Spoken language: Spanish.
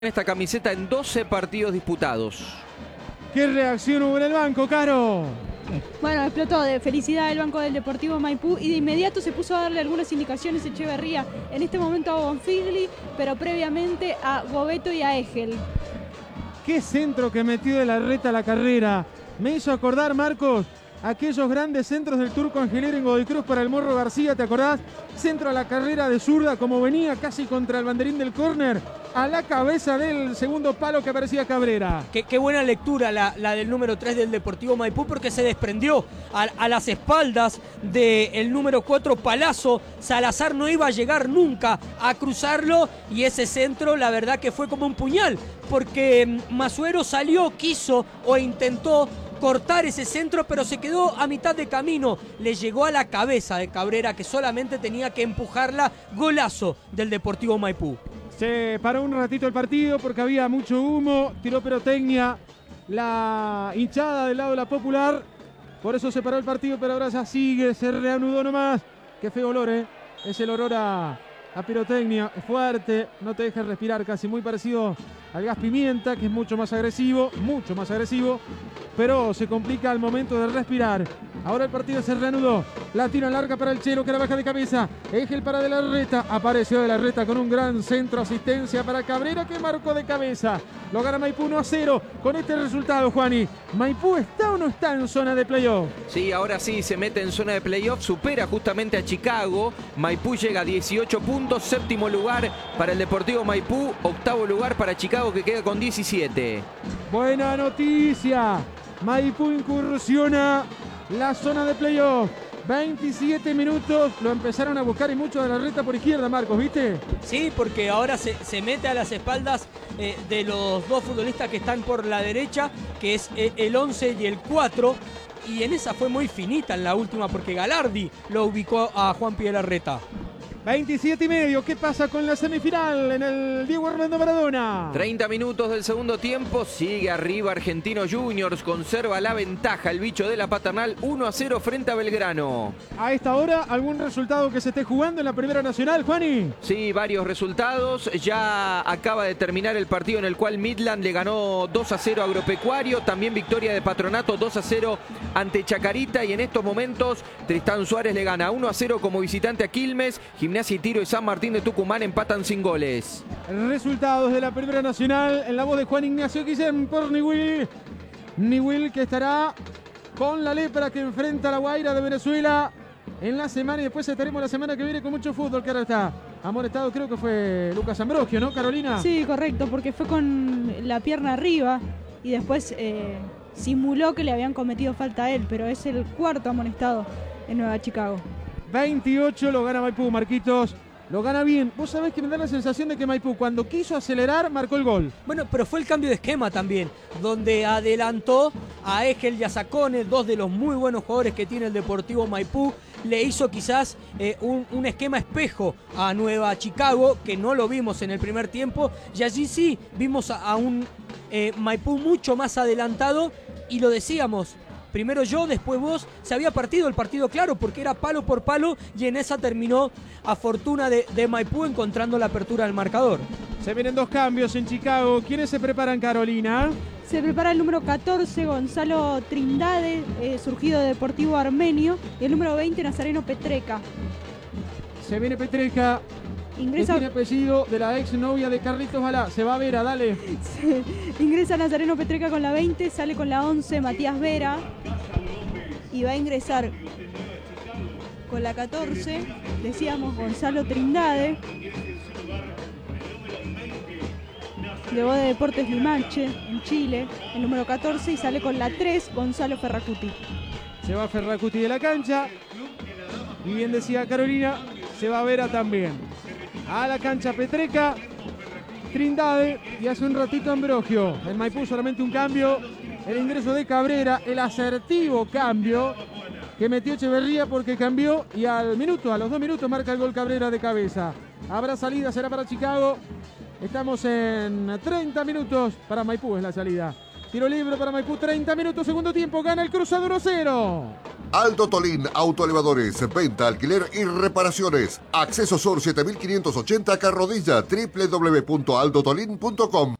esta camiseta en 12 partidos disputados. ¿Qué reacción hubo en el banco, Caro? Bueno, explotó de felicidad el banco del Deportivo Maipú y de inmediato se puso a darle algunas indicaciones Echeverría. En este momento a Bonfigli, pero previamente a Gobeto y a Egel. Qué centro que metió de la reta a la carrera. Me hizo acordar, Marcos, aquellos grandes centros del Turco Angelero en Godoy Cruz para el Morro García, ¿te acordás? Centro a la carrera de zurda, como venía casi contra el banderín del córner, a la cabeza del segundo palo que aparecía Cabrera. Qué buena lectura la del número 3 del Deportivo Maipú, porque se desprendió a las espaldas del número 4 Palazzo. Salazar no iba a llegar nunca a cruzarlo y ese centro la verdad que fue como un puñal, porque Masuero salió, quiso o intentó cortar ese centro, pero se quedó a mitad de camino. Le llegó a la cabeza de Cabrera, que solamente tenía que empujarla. Golazo del Deportivo Maipú. Se paró un ratito el partido porque había mucho humo, tiró pirotecnia la hinchada del lado de la Popular, por eso se paró el partido, pero ahora ya sigue, se reanudó nomás. Qué feo olor, es el olor a pirotecnia, es fuerte, no te deja respirar, casi muy parecido al gas pimienta, que es mucho más agresivo, pero se complica al momento de respirar. Ahora el partido se reanudó, la tira larga para el Chelo, que la baja de cabeza, Egel para De la Reta, apareció De la Reta con un gran centro, asistencia para Cabrera, que marcó de cabeza. Lo gana Maipú 1-0. Con este resultado, Juani, ¿Maipú está o no está en zona de playoff? Sí, ahora sí se mete en zona de playoff, supera justamente a Chicago. Maipú llega a 18 puntos, séptimo lugar para el Deportivo Maipú, octavo lugar para Chicago, que queda con 17. Buena noticia, Maipú incursiona la zona de playoff. 27 minutos, lo empezaron a buscar y mucho De la Reta por izquierda, Marcos, ¿viste? Sí, porque ahora se mete a las espaldas de los dos futbolistas que están por la derecha, que es el 11 y el 4, y en esa fue muy finita en la última, porque Galardi lo ubicó a Juan Pierre Larreta. 27 y medio, ¿qué pasa con la semifinal en el Diego Armando Maradona? 30 minutos del segundo tiempo, sigue arriba Argentinos Juniors, conserva la ventaja el bicho de la Paternal, 1-0 frente a Belgrano. A esta hora, ¿algún resultado que se esté jugando en la Primera Nacional, Juani? Sí, varios resultados, ya acaba de terminar el partido en el cual Midland le ganó 2-0 a Agropecuario, también victoria de Patronato 2-0 ante Chacarita, y en estos momentos Tristán Suárez le gana 1-0 como visitante a Quilmes. Gimnasia y Tiro y San Martín de Tucumán empatan sin goles. Resultados de la Primera Nacional en la voz de Juan Ignacio Guillén por Niwil. Niwil, que estará con la Lepra, que enfrenta a la Guaira de Venezuela en la semana, y después estaremos la semana que viene con mucho fútbol, que ahora está amonestado, creo que fue Lucas Ambrogio, ¿no, Carolina? Sí, correcto, porque fue con la pierna arriba y después simuló que le habían cometido falta a él, pero es el cuarto amonestado en Nueva Chicago. 28 lo gana Maipú, Marquitos. Lo gana bien. Vos sabés que me da la sensación de que Maipú, cuando quiso acelerar, marcó el gol. Bueno, pero fue el cambio de esquema también, donde adelantó a Egel y a Zacone, dos de los muy buenos jugadores que tiene el Deportivo Maipú. Le hizo quizás un esquema espejo a Nueva Chicago, que no lo vimos en el primer tiempo. Y allí sí vimos a un Maipú mucho más adelantado, y lo decíamos, primero yo, después vos. Se había partido el partido claro, porque era palo por palo, y en esa terminó a fortuna de Maipú encontrando la apertura del marcador. Se vienen dos cambios en Chicago. ¿Quiénes se preparan, Carolina? Se prepara el número 14, Gonzalo Trindade, surgido de Deportivo Armenio, y el número 20, Nazareno Petreca. Se viene Petreca. Ingresa... Tiene apellido de la ex novia de Carlitos Balá. Se va a Vera, dale. Ingresa Nazareno Petreca con la 20, sale con la 11 Matías Vera, y va a ingresar con la 14, decíamos, Gonzalo Trindade, llegó de Deportes Limache en Chile, el número 14, y sale con la 3 Gonzalo Ferracuti. Se va Ferracuti de la cancha, y bien decía Carolina, se va a Vera también. A la cancha Petreca, Trindade, y hace un ratito Ambrogio. El Maipú solamente un cambio, el ingreso de Cabrera, el asertivo cambio que metió Echeverría, porque cambió, y a los 2 minutos marca el gol Cabrera de cabeza. Habrá salida, será para Chicago. Estamos en 30 minutos para Maipú, es la salida. Tiro libre para Maipú, 30 minutos, segundo tiempo, gana el Cruzado 1-0. Aldo Tolín, autoelevadores, venta, alquiler y reparaciones. Acceso Sur 7580 Carrodilla, www.aldotolin.com.